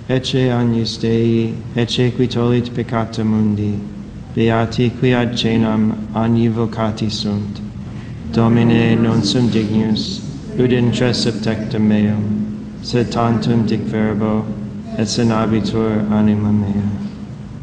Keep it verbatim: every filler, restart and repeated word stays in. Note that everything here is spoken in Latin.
ecce agnus Dei, ecce qui tollit peccata mundi, beati qui ad caenam annivocati sunt. Domine, non sum dignus, ut intra septectum meum, sed tantum dic verbo, et sanabitur anima mea.